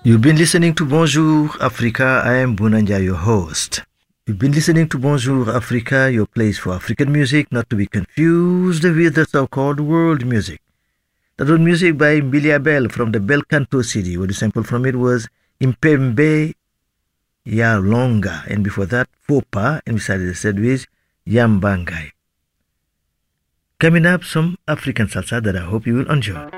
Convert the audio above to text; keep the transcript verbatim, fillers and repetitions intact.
You've been listening to Bonjour Africa. I am Bunanja, your host. You've been listening to Bonjour Africa, your place for African music, not to be confused with the so-called world music. That was music by Mbilia Bel from the Bel Canto C D, where the sample from it was Impembe Ya Longa, and before that, Fopa, and beside it said with Yambangai. Coming up, some African salsa that I hope you will enjoy.